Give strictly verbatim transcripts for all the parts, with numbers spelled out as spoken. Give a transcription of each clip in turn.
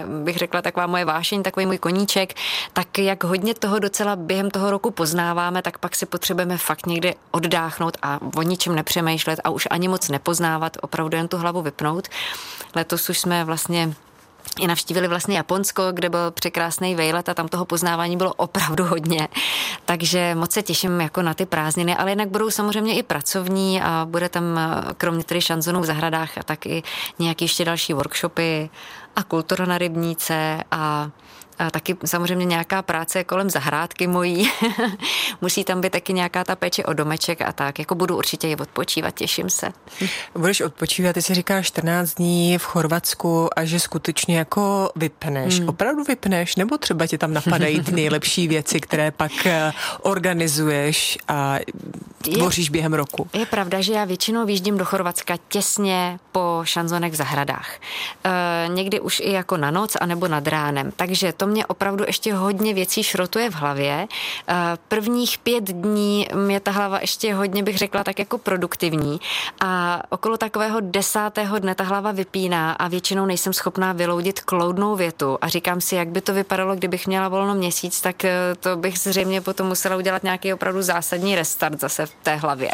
bych řekla, taková moje vášeň, takový můj koníček, tak jak hodně toho docela během toho roku poznáváme, tak pak si potřebujeme fakt někde oddáchnout a o ničem nepřemýšlet a už ani moc nepoznávat, opravdu jen tu hlavu vypnout. Letos už jsme vlastně i navštívili vlastně Japonsko, kde byl překrásný vejlet a tam toho poznávání bylo opravdu hodně. Takže moc se těším jako na ty prázdniny, ale jinak budou samozřejmě i pracovní a bude tam kromě tedy šanzonů v zahradách a tak i nějaký ještě další workshopy a kultura na rybníce a A taky samozřejmě nějaká práce kolem zahrádky mojí. Musí tam být taky nějaká ta péče o domeček a tak. Jako budu určitě i odpočívat, těším se. Budeš odpočívat, ty si říkáš čtrnáct dní v Chorvatsku a že skutečně jako vypneš. Hmm. Opravdu vypneš? Nebo třeba ti tam napadají ty nejlepší věci, které pak organizuješ a tvoříš je, během roku? Je pravda, že já většinou výjíždím do Chorvatska těsně po šanzonech v zahradách. E, někdy už i jako na noc anebo nad ránem. Takže to mě opravdu ještě hodně věcí šrotuje v hlavě. Prvních pět dní mě ta hlava ještě hodně, bych řekla, tak jako produktivní a okolo takového desátého dne ta hlava vypíná a většinou nejsem schopná vyloudit kloudnou větu a říkám si, jak by to vypadalo, kdybych měla volno měsíc, tak to bych zřejmě potom musela udělat nějaký opravdu zásadní restart zase v té hlavě.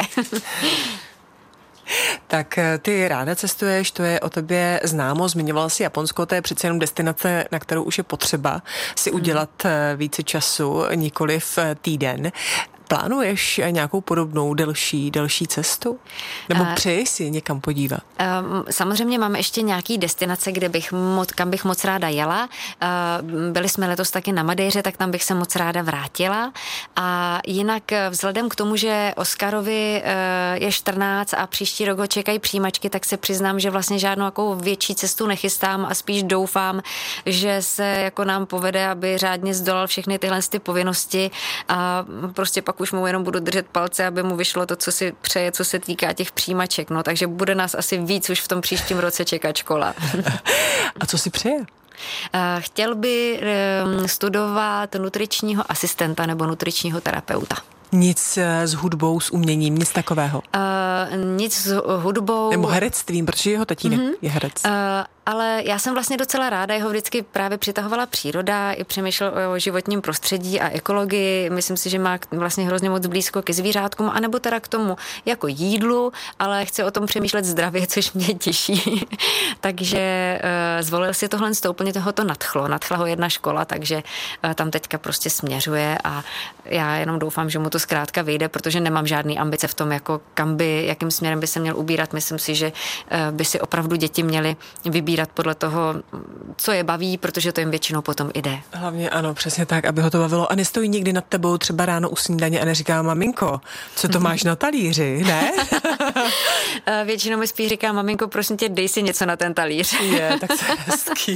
Tak ty ráda cestuješ, to je o tobě známo, zmiňovala si Japonsko, to je přece jenom destinace, na kterou už je potřeba si udělat více času, nikoliv týden. Plánuješ nějakou podobnou delší, delší cestu? Nebo uh, přeješ si někam podívat? Uh, samozřejmě máme ještě nějaký destinace, kde bych moc, kam bych moc ráda jela. Uh, byli jsme letos taky na Madejře, tak tam bych se moc ráda vrátila. A jinak vzhledem k tomu, že Oskarovi uh, je čtrnáct a příští rok ho čekají přijímačky, tak se přiznám, že vlastně žádnou jakou větší cestu nechystám a spíš doufám, že se jako nám povede, aby řádně zdolal všechny tyhle ty povinnosti a prostě pak už mu jenom budu držet palce, aby mu vyšlo to, co si přeje, co se týká těch přijímaček. No, takže bude nás asi víc už v tom příštím roce čekat škola. A co si přeje? Chtěl by studovat nutričního asistenta nebo nutričního terapeuta. Nic s hudbou, s uměním, nic takového? Uh, nic s hudbou. Nebo herectvím, protože jeho tatínek mm-hmm. je herec. Uh, ale já jsem vlastně docela ráda, jeho vždycky právě přitahovala příroda, i přemýšlel o životním prostředí a ekologii. Myslím si, že má vlastně hrozně moc blízko ke zvířátkům, anebo teda k tomu jako jídlu, ale chce o tom přemýšlet zdravě, což mě těší. takže uh, zvolil si tohle, to úplně toho to nadchlo. Nadchla ho jedna škola, takže uh, tam teďka prostě směřuje a já jenom doufám, že mu to zkrátka vyjde, protože nemám žádný ambice v tom, jako kam by, jakým směrem by se měl ubírat. Myslím si, že by si opravdu děti měly vybírat podle toho, co je baví, protože to jim většinou potom jde. Hlavně ano, přesně tak, aby ho to bavilo. A nestojí někdy nad tebou třeba ráno u snídaně a neříká, maminko, co to máš na talíři, ne? Většinou mi spíš říká, maminko, prosím tě, dej si něco na ten talíř. Je, tak to je hezký.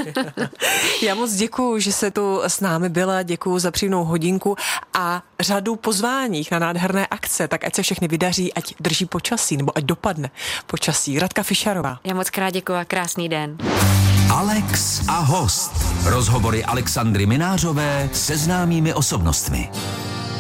Já moc děkuju, že se tu s námi byla, děkuju za příjemnou hodinku a řadu pozváních na nádherné akce, tak ať se všechny vydaří, ať drží počasí, nebo ať dopadne počasí. Radka Fišarová. Já moc krát děkuju a krásný den. Alex a host. Rozhovory Alexandry Minářové se známými osobnostmi.